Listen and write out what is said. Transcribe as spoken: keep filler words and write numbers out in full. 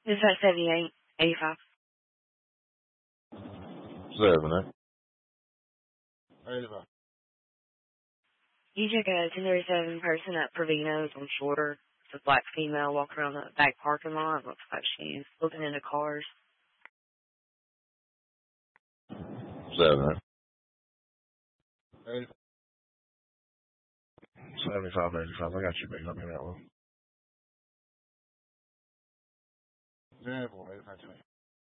Is that seventy-eight eighty-five? Seven, eh? eighty-five. You took a ten thirty-seven person at Provino's on Shorter. It's a black female walking around the back parking lot. Looks like she's looking into cars. Seven, eh? eighty-five. seventy-five, eighty-five. I got you, baby. Let me know. Yeah, boy. eighty-five,